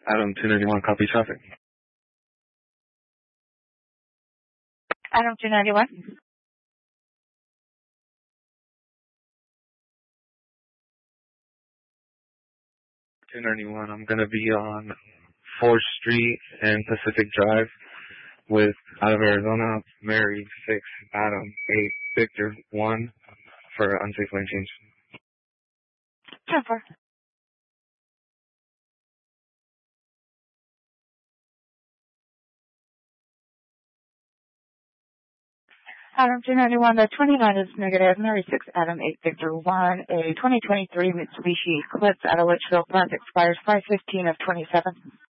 Adam 291, copy traffic. Adam 291. 291, I'm going to be on 4th Street and Pacific Drive with out of Arizona, Mary 6, Adam 8, Victor 1 for unsafe lane change. 10-4. Adam 291, the 29 is negative, Mary 6, Adam 8, Victor 1, a 2023 Mitsubishi Eclipse out of Litchfield Front expires 5/15 of 27.